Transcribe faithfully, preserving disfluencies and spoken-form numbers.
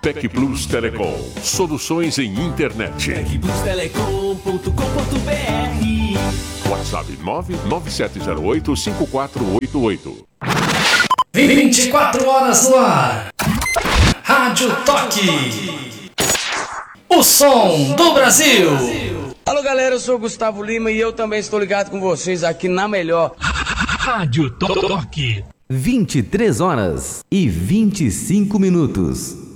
Tec Plus Telecom, soluções em internet. tec plus telecom ponto com ponto br. WhatsApp nove nove sete zero oito cinco quatro oito oito. vinte e quatro horas no ar. Rádio Toque. O som do Brasil. Alô galera, eu sou o Gustavo Lima e eu também estou ligado com vocês aqui na melhor Rádio Toque. vinte e três horas e vinte e cinco minutos.